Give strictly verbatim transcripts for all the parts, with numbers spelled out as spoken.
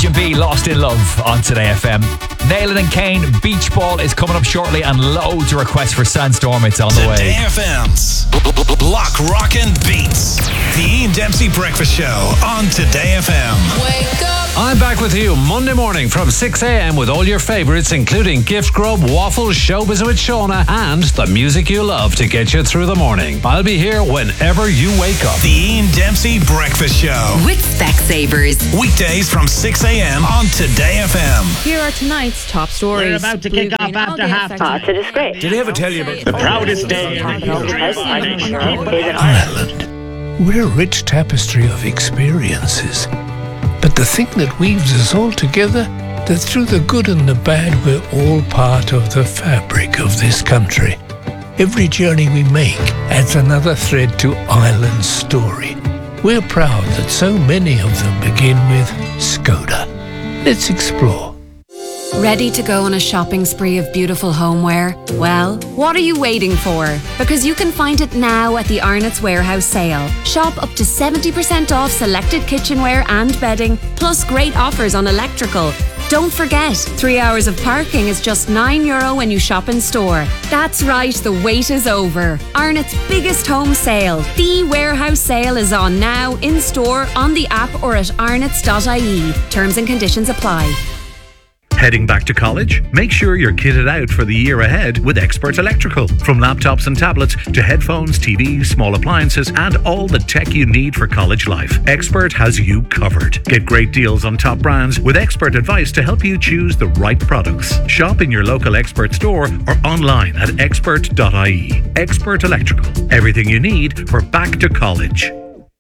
Imogen B, Lost in Love on Today F M. Nail It and Kane, Beach Ball is coming up shortly, and loads of requests for Sandstorm. It's on the way. Today F M's Block Rockin' Beats. The Ian Dempsey Breakfast Show on Today F M. Wake up. I'm back with you Monday morning from six a.m. with all your favourites, including Gift Grub, Waffles, Showbiz with Shauna, and the music you love to get you through the morning. I'll be here whenever you wake up. The Ian Dempsey Breakfast Show. With Specsavers. Weekdays from six a.m. on Today F M. Here are tonight's top stories. We're about to Blue, kick green, off all after the half affected- time. It's a disgrace. Did he ever tell you about The proudest day in the history of the Ireland? We're a rich tapestry of experiences. But the thing that weaves us all together, that through the good and the bad, we're all part of the fabric of this country. Every journey we make adds another thread to Ireland's story. We're proud that so many of them begin with Skoda. Let's explore. Ready to go on a shopping spree of beautiful homeware? Well, what are you waiting for? Because you can find it now at the Arnott's Warehouse sale. Shop up to seventy percent off selected kitchenware and bedding, plus great offers on electrical. Don't forget, three hours of parking is just nine euro when you shop in store. That's right, the wait is over. Arnott's biggest home sale. The warehouse sale is on now, in store, on the app or at arnotts dot I E. Terms and conditions apply. Heading back to college? Make sure you're kitted out for the year ahead with Expert Electrical. From laptops and tablets to headphones, T Vs, small appliances, and all the tech you need for college life. Expert has you covered. Get great deals on top brands with expert advice to help you choose the right products. Shop in your local Expert store or online at expert dot I E. Expert Electrical. Everything you need for back to college.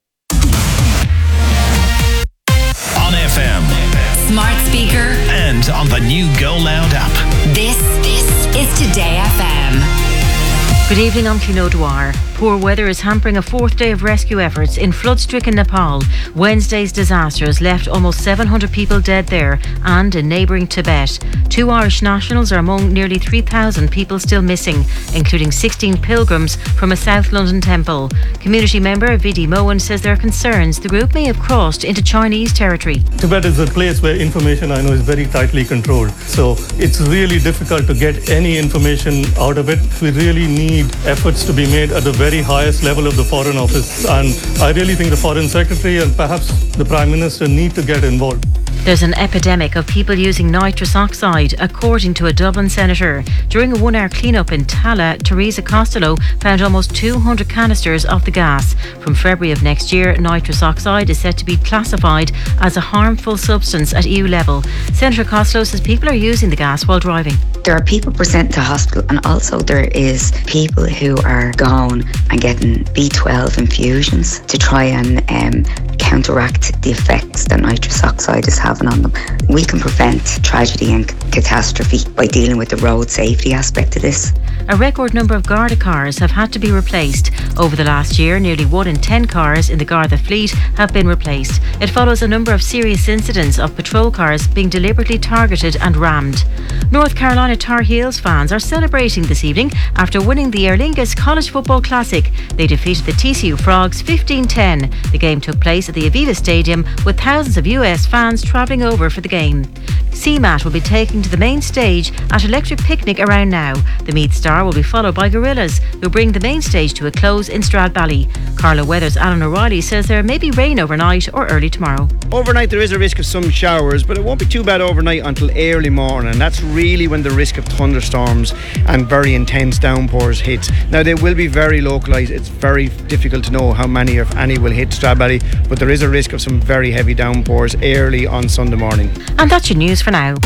On F M. Smart speaker. And on the new Go Loud app. This, this is Today F M. Good evening, I'm Cleo Dwyer. Poor weather is hampering a fourth day of rescue efforts in flood-stricken Nepal. Wednesday's disasters left almost seven hundred people dead there and in neighbouring Tibet. Two Irish nationals are among nearly three thousand people still missing, including sixteen pilgrims from a South London temple. Community member Vidi Moen says there are concerns the group may have crossed into Chinese territory. Tibet is a place where information, I know, is very tightly controlled. So it's really difficult to get any information out of it. We really need efforts to be made at the very highest level of the Foreign Office. And I really think the Foreign Secretary and perhaps the Prime Minister need to get involved. There's an epidemic of people using nitrous oxide, according to a Dublin senator. During a one-hour clean-up in Tala, Teresa Costello found almost two hundred canisters of the gas. From February of next year, nitrous oxide is set to be classified as a harmful substance at E U level. Senator Costello says people are using the gas while driving. There are people presenting to hospital, and also there is people who are going and getting B twelve infusions to try and um, counteract the effects that nitrous oxide is having on them. We can prevent tragedy and catastrophe by dealing with the road safety aspect of this. A record number of Garda cars have had to be replaced. Over the last year, nearly one in ten cars in the Garda fleet have been replaced. It follows a number of serious incidents of patrol cars being deliberately targeted and rammed. North Carolina Tar Heels fans are celebrating this evening after winning the Aer Lingus College Football Classic. They defeated the T C U Frogs fifteen ten. The game took place at the Aviva Stadium with thousands of U S fans travelling over for the game. C MAT will be taking to the main stage at Electric Picnic around now. The Meath Star will be followed by Gorillas, who bring the main stage to a close in Stradbally. Carlo Weather's Alan O'Reilly says there may be rain overnight or early tomorrow. Overnight there is a risk of some showers, but it won't be too bad overnight until early morning, and that's really when the risk of thunderstorms and very intense downpours hit. Now they will be very localised. It's very difficult to know how many, if any, will hit Stradbally, but there is a risk of some very heavy downpours early on Sunday morning. And that's your news for now.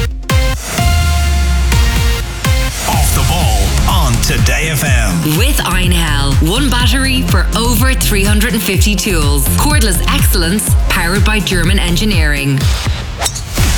Off the ball on Today F M. With Einhell. One battery for over three hundred fifty tools. Cordless excellence powered by German engineering.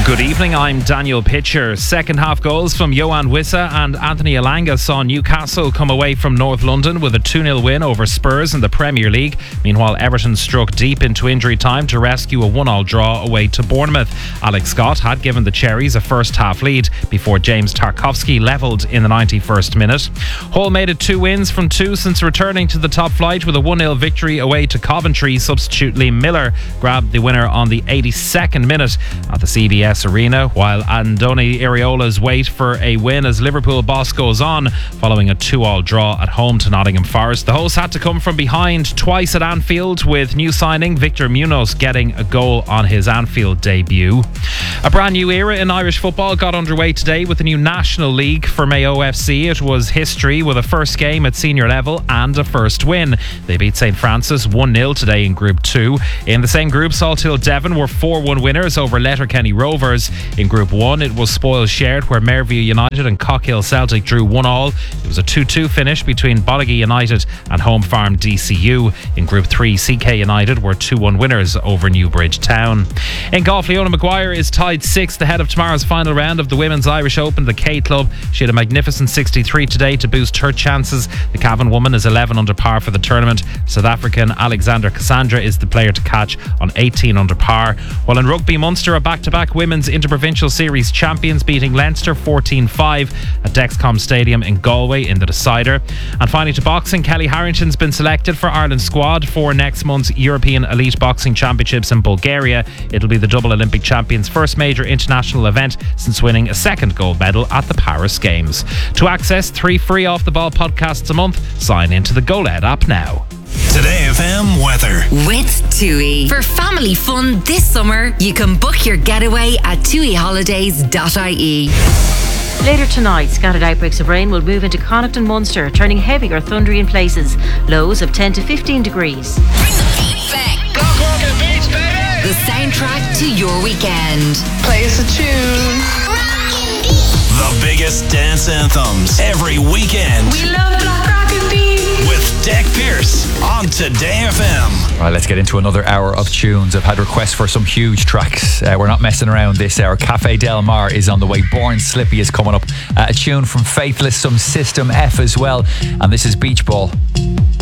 Good evening, I'm Daniel Pitcher. Second half goals from Yohan Wissa and Anthony Elanga saw Newcastle come away from North London with a two nil win over Spurs in the Premier League. Meanwhile, Everton struck deep into injury time to rescue a one all draw away to Bournemouth. Alex Scott had given the Cherries a first half lead before James Tarkowski levelled in the ninety-first minute. Hull made it two wins from two since returning to the top flight with a one nil victory away to Coventry. Substitute Liam Miller grabbed the winner on the eighty-second minute at the C B S Arena, while Andoni Iraola's wait for a win as Liverpool boss goes on following a two all draw at home to Nottingham Forest. The hosts had to come from behind twice at Anfield, with new signing Victor Munoz getting a goal on his Anfield debut. A brand new era in Irish football got underway today with the new National League for Mayo F C. It was history with a first game at senior level and a first win. They beat Saint Francis one nil today in Group two. In the same group, Salthill Devon were four one winners over Letterkenny Rovers. In Group one, it was spoils shared, where Merview United and Cockhill Celtic drew one all. It was a two two finish between Bolligy United and Home Farm D C U. In Group three, C K United were two one winners over Newbridge Town. In golf, Leona Maguire is tied sixth ahead of tomorrow's final round of the Women's Irish Open, the K Club. She had a magnificent sixty-three today to boost her chances. The Cavan woman is eleven under par for the tournament. South African Alexander Cassandra is the player to catch on eighteen under par. While in rugby, Munster are back-to-back Women's Interprovincial Series champions, beating Leinster fourteen five at Dexcom Stadium in Galway in the decider. And finally to boxing, Kelly Harrington's been selected for Ireland's squad for next month's European Elite Boxing Championships in Bulgaria. It'll be the double Olympic champion's first major international event since winning a second gold medal at the Paris Games. To access three free Off the Ball podcasts a month, sign into the GoLed app now. Today F M weather with TUI. For family fun this summer, you can book your getaway at tui holidays dot I E. Later tonight, scattered outbreaks of rain will move into Connacht and Munster, turning heavy or thundery in places. Lows of ten to fifteen degrees. Bring the beat back. Go Rocket Beats, baby! The soundtrack to your weekend. Play us a tune. The biggest dance anthems every weekend. We love Black Rocket Beats. With Deck Pierce on Today F M. Right, let's get into another hour of tunes. I've had requests for some huge tracks. Uh, we're not messing around this hour. Cafe Del Mar is on the way. Born Slippy is coming up. Uh, a tune from Faithless, some System F as well. And this is Beach Ball.